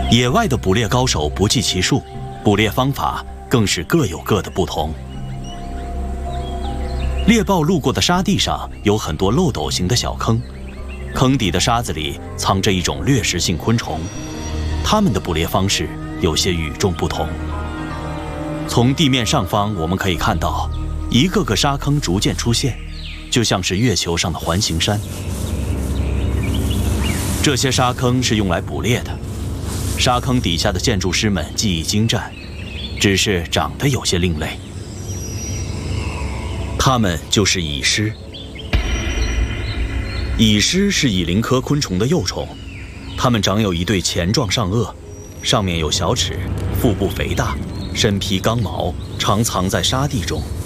野外的捕猎高手不计其数，捕猎方法更是各有各的不同。猎豹路过的沙地上有很多漏斗形的小坑，坑底的沙子里藏着一种掠食性昆虫，它们的捕猎方式有些与众不同。从地面上方我们可以看到，一个个沙坑逐渐出现，就像是月球上的环形山。这些沙坑是用来捕猎的，沙坑底下的建筑师们技艺精湛，只是长得有些另类。它们就是蚁狮。蚁狮是蚁鳞科昆虫的幼虫，它们长有一对钳状上颚，上面有小齿，腹部肥大，身披刚毛，常藏在沙地中。